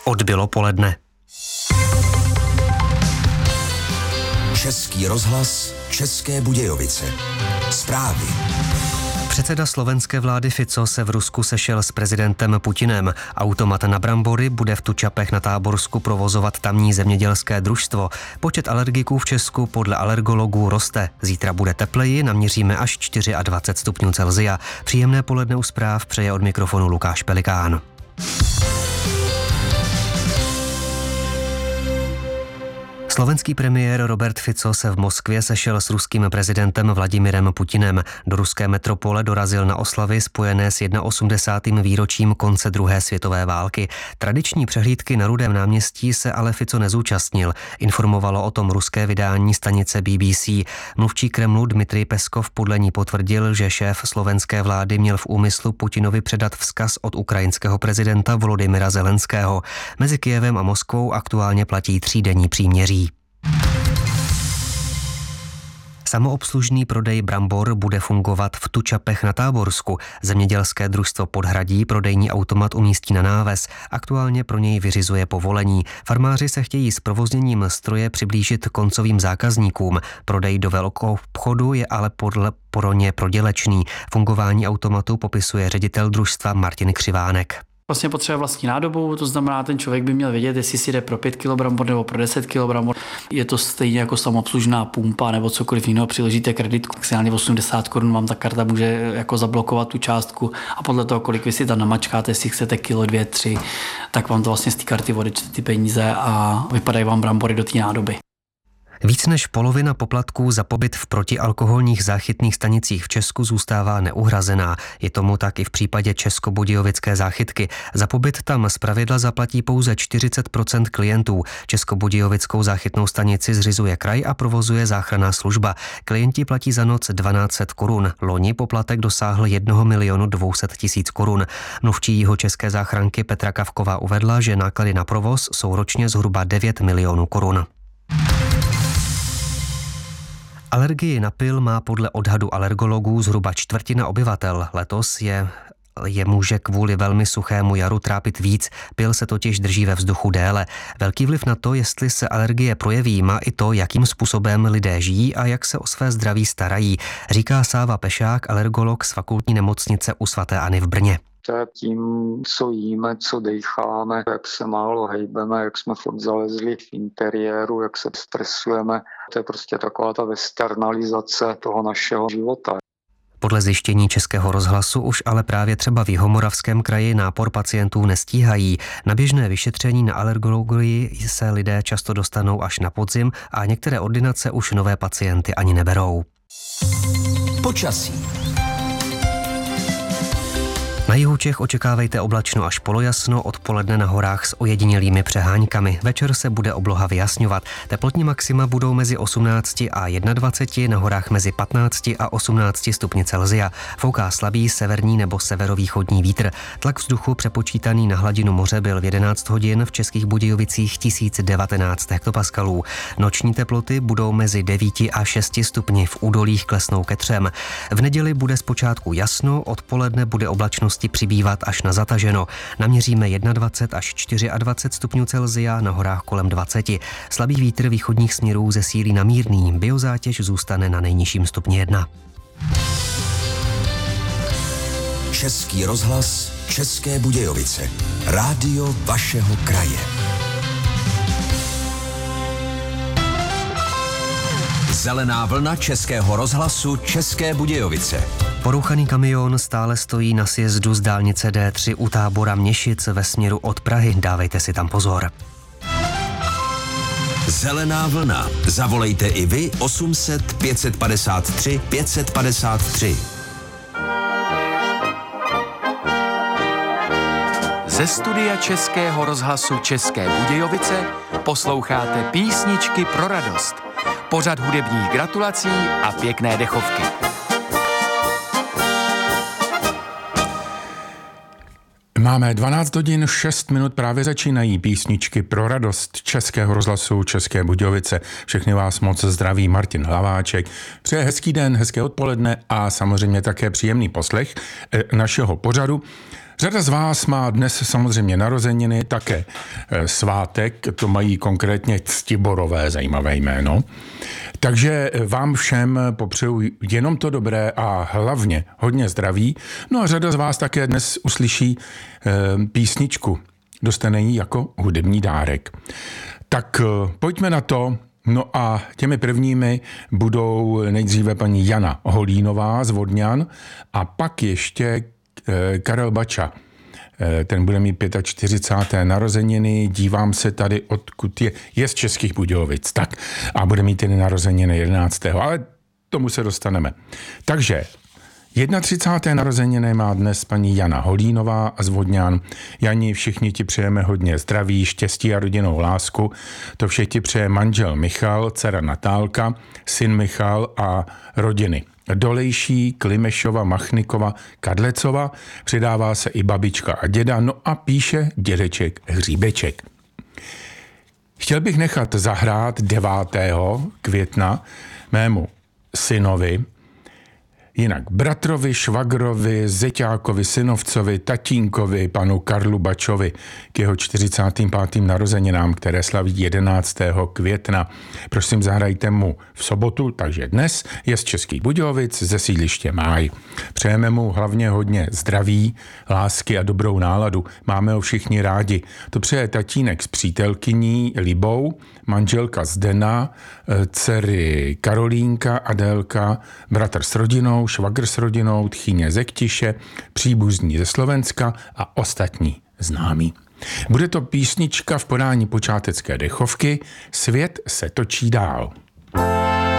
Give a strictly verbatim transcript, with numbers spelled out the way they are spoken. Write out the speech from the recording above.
Odbylo poledne. Český rozhlas, České Budějovice. Zprávy. Předseda slovenské vlády Fico se v Rusku sešel s prezidentem Putinem. Automat na brambory bude v Tučapech na Táborsku provozovat tamní zemědělské družstvo. Počet alergiků v Česku podle alergologů roste. Zítra bude tepleji, naměříme až dvacet čtyři stupňů Celsia. Příjemné poledne u zpráv přeje od mikrofonu Lukáš Pelikán. Slovenský premiér Robert Fico se v Moskvě sešel s ruským prezidentem Vladimirem Putinem. Do ruské metropole dorazil na oslavy spojené s osmdesátým prvním výročím konce druhé světové války. Tradiční přehlídky na Rudém náměstí se ale Fico nezúčastnil. Informovalo o tom ruské vydání stanice B B C. Mluvčí Kremlu Dmitrij Peskov podle ní potvrdil, že šéf slovenské vlády měl v úmyslu Putinovi předat vzkaz od ukrajinského prezidenta Volodymyra Zelenského. Mezi Kyjevem a Moskvou aktuálně platí třídenní příměří. Samoobslužný prodej brambor bude fungovat v Tučapech na Táborsku. Zemědělské družstvo Podhradí prodejní automat umístí na náves. Aktuálně pro něj vyřizuje povolení. Farmáři se chtějí s provozněním stroje přiblížit koncovým zákazníkům. Prodej do velkou obchodu je ale podle pro ně prodělečný. Fungování automatu popisuje ředitel družstva Martin Křivánek. Vlastně potřebuje vlastní nádobu, to znamená, ten člověk by měl vědět, jestli si jde pro pět kilogramů brambor nebo pro deset kilogramů brambor. Je to stejně jako samoobslužná pumpa nebo cokoliv jiného, přiložíte kreditku, maximálně osmdesát korun vám ta karta může jako zablokovat tu částku a podle toho, kolik vy si tam namačkáte, jestli chcete kilo, dvě, tři, tak vám to vlastně z té karty odečte ty peníze a vypadají vám brambory do té nádoby. Víc než polovina poplatků za pobyt v protialkoholních záchytných stanicích v Česku zůstává neuhrazená. Je tomu tak i v případě Českobudějovické záchytky. Za pobyt tam zpravidla zaplatí pouze čtyřicet procent klientů. Českobudějovickou záchytnou stanici zřizuje kraj a provozuje záchranná služba. Klienti platí za noc dvanáct set korun. Loni poplatek dosáhl jednoho milionu dvě stě tisíc korun. Mluvčí jihočeské záchranky Petra Kavková uvedla, že náklady na provoz jsou ročně zhruba devět milionů korun. Alergii na pyl má podle odhadu alergologů zhruba čtvrtina obyvatel. Letos je je může kvůli velmi suchému jaru trápit víc, pyl se totiž drží ve vzduchu déle. Velký vliv na to, jestli se alergie projeví, má i to, jakým způsobem lidé žijí a jak se o své zdraví starají, říká Sáva Pešák, alergolog z fakultní nemocnice u svaté Anny v Brně. Tím, co jíme, co dýcháme, jak se málo hejbeme, jak jsme furt zalezli v interiéru, jak se stresujeme. To je prostě taková ta westernalizace toho našeho života. Podle zjištění Českého rozhlasu už ale právě třeba v Jihomoravském kraji nápor pacientů nestíhají. Na běžné vyšetření na alergologii se lidé často dostanou až na podzim a některé ordinace už nové pacienty ani neberou. Počasí. Na jihu Čech očekávejte oblačno až polojasno, odpoledne na horách s ojedinělými přeháňkami. Večer se bude obloha vyjasňovat. Teplotní maxima budou mezi osmnácti a dvaceti jedna, na horách mezi patnácti a osmnácti stupni Celsia. Fouká slabý severní nebo severovýchodní vítr. Tlak vzduchu přepočítaný na hladinu moře byl v jedenáct hodin v Českých Budějovicích tisíc devatenáct hektopaskalů. Noční teploty budou mezi devíti a šesti stupni, v údolích klesnou ke třem. V neděli bude zpočátku jasno, odpoledne bude oblačnost přibývat až na zataženo. Naměříme dvacet jedna až dvacet čtyři stupňů Celsia, na horách kolem dvaceti. Slabý vítr východních směrů zesílí na mírný, biozátěž zůstane na nejnižším stupni jedna. Český rozhlas, České Budějovice. Rádio vašeho kraje. Zelená vlna Českého rozhlasu České Budějovice. Porouchaný kamion stále stojí na sjezdu z dálnice D tři u tábora Měšic ve směru od Prahy. Dávejte si tam pozor. Zelená vlna. Zavolejte i vy osm set pět padesát tři pět padesát tři. Ze studia Českého rozhlasu České Budějovice posloucháte Písničky pro radost. Pořad hudebních gratulací a pěkné dechovky. Máme dvanáct hodin šest minut, právě začínají Písničky pro radost Českého rozhlasu České Budějovice. Všechny vás moc zdraví Martin Hlaváček. Přeje hezký den, hezké odpoledne a samozřejmě také příjemný poslech našeho pořadu. Řada z vás má dnes samozřejmě narozeniny, také svátek, to mají konkrétně Ctiborové, zajímavé jméno. Takže vám všem popřeju jenom to dobré a hlavně hodně zdraví. No a řada z vás také dnes uslyší e, písničku. Dostane ji jako hudební dárek. Tak e, pojďme na to. No a těmi prvními budou nejdříve paní Jana Holínová z Vodňan a pak ještě e, Karel Bača. E, ten bude mít čtyřicáté páté narozeniny, dívám se tady, odkud je, je z Českých Budějovic, tak, a bude mít tedy narozeniny jedenáctého ale tomu se dostaneme. Takže třicáté první narozeniny má dnes paní Jana Holínová z Vodňan. Jani, všichni ti přejeme hodně zdraví, štěstí a rodinnou lásku. To vše ti přeje manžel Michal, dcera Natálka, syn Michal a rodiny Dolejší, Klimešova, Machnikova, Kadlecova. Přidává se i babička a děda, no a píše dědeček Hříbeček. Chtěl bych nechat zahrát devátého května mému synovi, jinak bratrovi, švagrovi, zeťákovi, synovcovi, tatínkovi, panu Karlu Bačovi k jeho čtyřicátým pátým narozeninám, které slaví jedenáctého května. Prosím, zahrajte mu v sobotu, takže dnes je z Českých Budějovic ze sídliště Máj. Přejeme mu hlavně hodně zdraví, lásky a dobrou náladu. Máme ho všichni rádi. To přeje tatínek s přítelkyní Libou, manželka Zdena, dcery Karolínka, Adélka, bratr s rodinou, švagr s rodinou, tchýně ze Ktiše, příbuzní ze Slovenska a ostatní známí. Bude to písnička v podání počátecké dechovky Svět se točí dál.